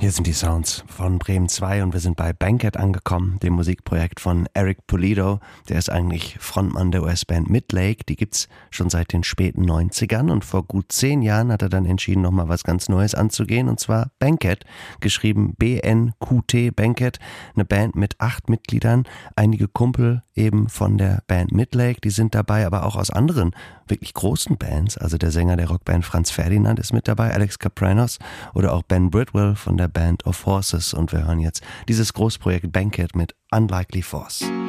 Hier sind die Sounds von Bremen 2 und wir sind bei Banquet angekommen, dem Musikprojekt von Eric Pulido. Der ist eigentlich Frontmann der US-Band Midlake. Die gibt's schon seit den späten 90ern und vor gut 10 Jahren hat er dann entschieden, nochmal was ganz Neues anzugehen, und zwar Banquet, geschrieben B-N-Q-T, Banquet, eine Band mit 8 Mitgliedern, einige Kumpel eben von der Band Midlake, die sind dabei, aber auch aus anderen wirklich großen Bands, also der Sänger der Rockband Franz Ferdinand ist mit dabei, Alex Kapranos oder auch Ben Bridwell von der Band of Horses, und wir hören jetzt dieses Großprojekt Banquet mit Unlikely Force.